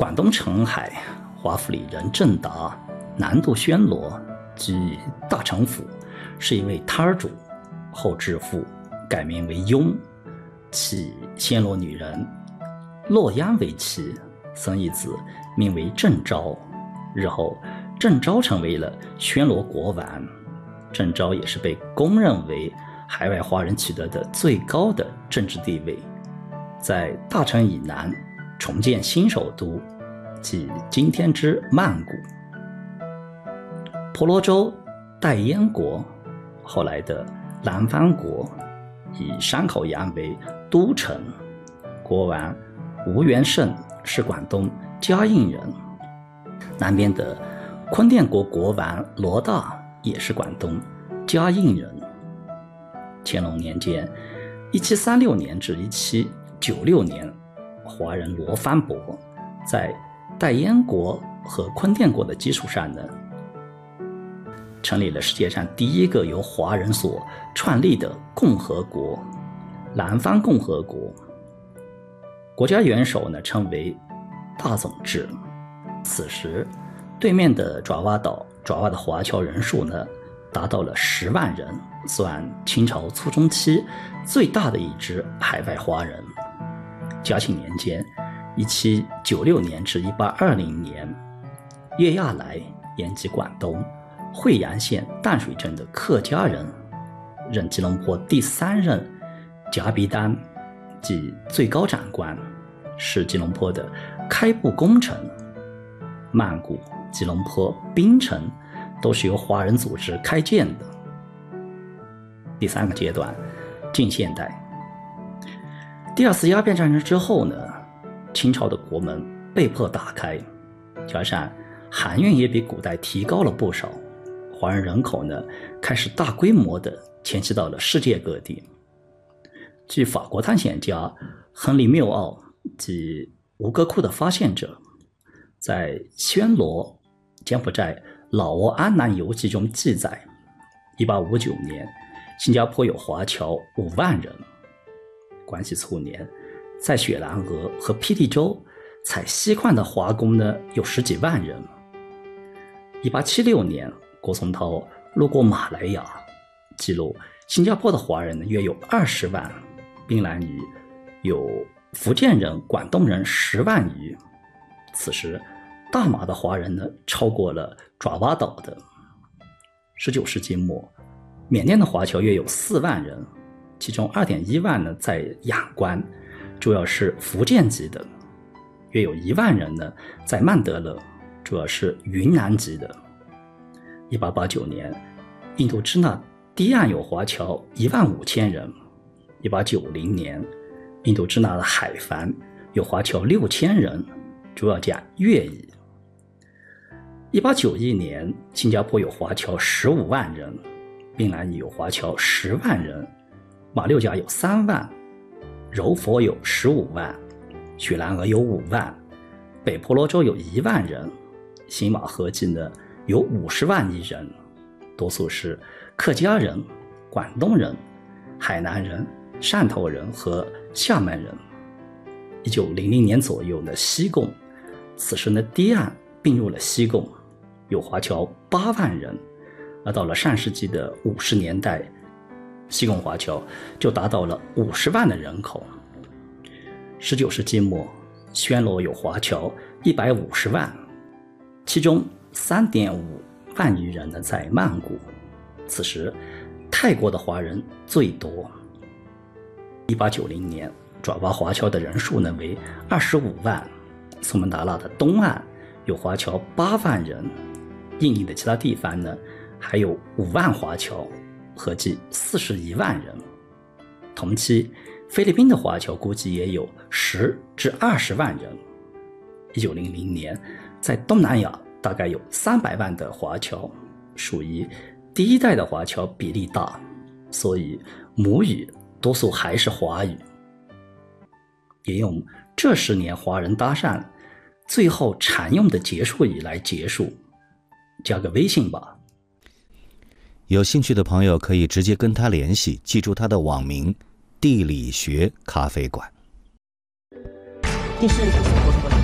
广东澄海，华府里人郑达南渡暹罗，居大城府，是一位摊儿主，后致富，改名为雍，娶暹罗女人洛阳为妻，生一子，名为郑昭。日后郑昭成为了暹罗国王，郑昭也是被公认为海外华人取得的最高的政治地位，在大城以南重建新首都，即今天之曼谷。婆罗洲代燕国，后来的南方国，以山口洋为都城，国王吴元盛是广东嘉应人。南边的坤甸国国王罗大也是广东嘉应人。乾隆年间1736年至1796年，华人罗芳伯在代燕国和坤甸国的基础上呢，成立了世界上第一个由华人所创立的共和国——南方共和国。国家元首呢称为大总制。此时，对面的爪哇岛，爪哇的华侨人数呢达到了10万人，算清朝初中期最大的一支海外华人。嘉庆年间1796年至1820年，叶亚来延吉广东惠阳县淡水镇的客家人，任吉隆坡第3任甲比丹，即最高长官，是吉隆坡的开埠功臣。曼谷、吉隆坡、槟城都是由华人组织开建的。第3个阶段，近现代。第2次鸦片战争之后呢，清朝的国门被迫打开，加上航运也比古代提高了不少，华人人口呢开始大规模的迁徙到了世界各地。据法国探险家亨利·缪奥及吴哥窟的发现者在暹罗、柬埔寨老挝安南游记中记载，1859年新加坡有华侨5万人。光绪初年，在雪兰莪和霹雳州采锡矿的华工呢有10几万人。1876年，郭松涛路过马来亚，记录新加坡的华人呢约有20万，槟榔屿有福建人、广东人10万余。此时大马的华人呢超过了爪哇岛的。19世纪末，缅甸的华侨约有4万人，其中2.1万呢在仰光，主要是福建籍的；约有1万人呢在曼德勒，主要是云南籍的。1889年，印度支那堤岸有华侨15000人。1890年，印度支那的海防有华侨6000人，主要讲粤语。1891年，新加坡有华侨15万人，槟榔屿有华侨10万人，马六甲有3万，柔佛有15万，雪兰莪有5万，北婆罗洲有1万人，新马合计呢有50万亿人，多数是客家人、广东人、海南人、汕头人和厦门人。1900年左右的西贡，此时呢堤岸并入了西贡，有华侨8万人，而到了上世纪的50年代，西贡华侨就达到了50万的人口。19世纪末，暹罗有华侨150万，其中3.5万余人呢在曼谷。此时泰国的华人最多。1890年，爪哇华侨的人数呢为25万，苏门答腊的东岸有华侨8万人，印尼的其他地方呢还有5万华侨，合计41万人。同期，菲律宾的华侨估计也有10至20万人。1900年，在东南亚大概有300万的华侨，属于第一代的华侨比例大，所以母语多数还是华语。也用这10年华人搭讪最后常用的结束语来结束，加个微信吧。 有兴趣的朋友可以直接跟他联系，记住他的网名地理学咖啡馆。 第4个